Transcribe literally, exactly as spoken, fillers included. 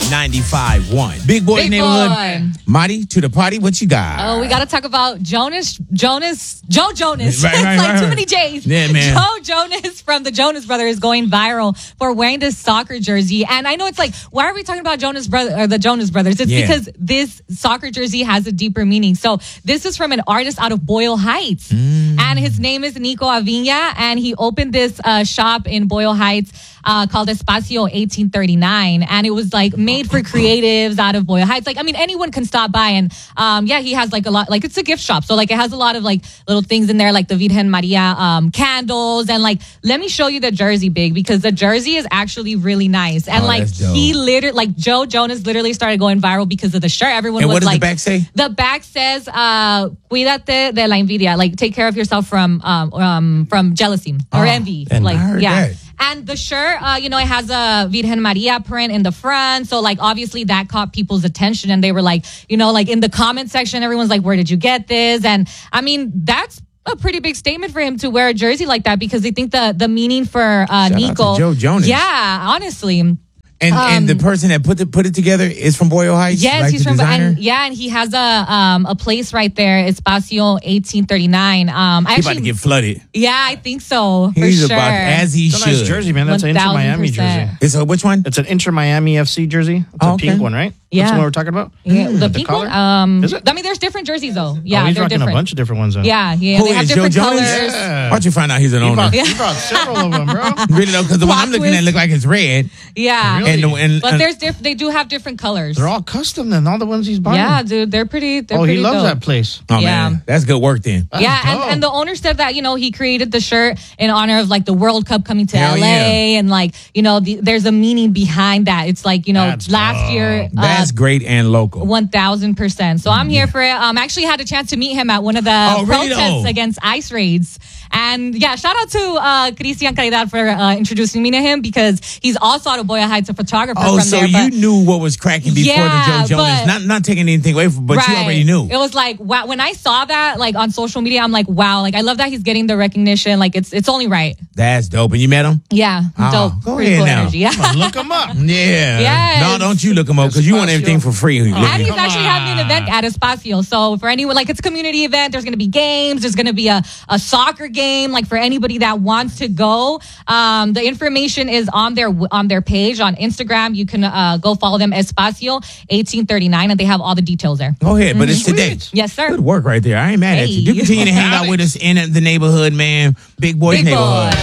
ninety-five point one. Big Boy Big Neighborhood. Boy. Marty, to the party, what you got? Oh, we got to talk about Jonas, Jonas, Joe Jonas. Right, right, it's like right, too right. many J's. Yeah, man. Joe Jonas from the Jonas Brothers is going viral for wearing this soccer jersey. And I know it's like, why are we talking about Jonas Brother or the Jonas Brothers? It's Yeah. because this soccer jersey has a deeper meaning. So this is from an artist out of Boyle Heights. Mm. And his name is Nico Aviña. And he opened this uh, shop in Boyle Heights uh, called Espacio eighteen thirty-nine. And it was like made for creatives out of Boyle Heights. Like, I mean, anyone can stop by. And um, yeah, he has like a lot, like it's a gift shop. So like it has a lot of like little things in there, like the Virgen Maria um, candles. And like, let me show you the jersey, Big, because the jersey is actually really nice. And Oh, like that's dope. he literally, like Joe Jonas literally started going viral because of the shirt. Everyone And was what does like, the back say? The back says, uh, "Cuídate de la envidia," like take care of yourself from um, um from jealousy or Oh, envy. and Like I heard yeah. that. And the shirt, uh, you know, it has a Virgen Maria print in the front. So, like, obviously that caught people's attention. And they were like, you know, like in the comment section, everyone's like, where did you get this? And I mean, that's a pretty big statement for him to wear a jersey like that because they think the, the meaning for uh, Shout out to Nico. Joe Jonas. Yeah, honestly. And and the person that put the, put it together is from Boyle Heights? Yes, like he's the from designer? and yeah, and he has a um a place right there, Espacio eighteen thirty-nine. Um, I He about actually, to get flooded. yeah, I think so for He's sure. about as he It's a should. nice jersey, man. That's an Inter Miami jersey. one thousand percent. It's a which one? It's an Inter Miami F C jersey. It's Oh, a pink okay. one, right? Yeah. That's the one we're talking about? Yeah, the The pink collar? one. Um, Is it? I mean, there's different jerseys though. Yeah, oh, he's they're rocking different. a bunch of different ones then. Yeah, yeah, Who they have is Joe different Jonas? colors. Yeah. Why'd you find out he's an He owner? brought, he brought several of them, bro. Really though, because the one Plot I'm looking at twist. look like it's red. Yeah, Really? And, the, and but and- there's diff- they do have different colors. They're all custom then, all the ones he's buying. Yeah, dude, they're pretty. They're oh, pretty he loves dope. that place. oh yeah. man, that's good work then. That's Yeah, and, dope. and the owner said that, you know, he created the shirt in honor of like the World Cup coming to Hell L A yeah. and like, you know, the, there's a meaning behind that. It's like, you know, That's last dope. year, uh, That's great and local. one thousand percent. So I'm here for it. Um, I actually had a chance to meet him at one of the Oh, really protests though? against ICE raids. And yeah, shout out to uh, Cristian Caridad for uh, introducing me to him because he's also out of Boya Heights, a photographer Oh, from so there. you but- knew what was cracking before Yeah, the Joe Jonas. but- Not not taking anything away from, but you already knew. It was like, wow, when I saw that like on social media, I'm like, wow, like I love that he's getting the recognition. Like it's it's only right. That's dope. And you met him? Yeah, Oh, dope. go Pretty ahead cool now. energy. Yeah. Look him up. Yeah. Yes. No, don't you look him up because you want Espacio. everything for free. And he's Come actually on. having an event at Espacio. So for anyone, like it's a community event. There's going to be games. There's going to be a, a soccer game. Like for anybody that wants to go, um, the information is on their on their page on Instagram. You can uh, go follow them, Espacio eighteen thirty-nine, and they have all the details there. Go ahead, but it's Sweet. today. Yes, sir. Good work right there. I ain't mad at you. You Hey. continue to hang out with us in the neighborhood, man. Big Boys Big Neighborhood. Boy.